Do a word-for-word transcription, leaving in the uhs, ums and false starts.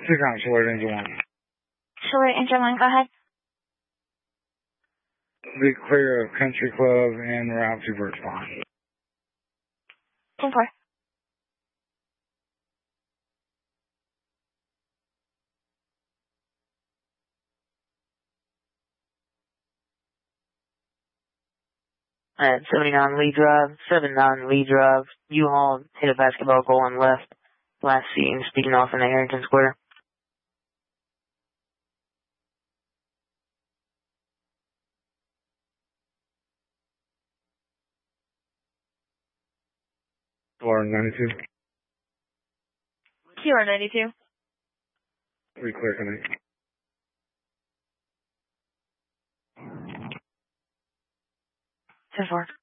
Six on Shore Engine one. Shore Engine one, go ahead. Be clear of Country Club and route to Birch Pond. ten four. At seventy-nine Lee Drive, seventy-nine Lee Drive, U-Haul hit a basketball goal on left, last seen speeding off into Harrington Square. Q R ninety-two. Q R ninety-two. We clear connect. ten four.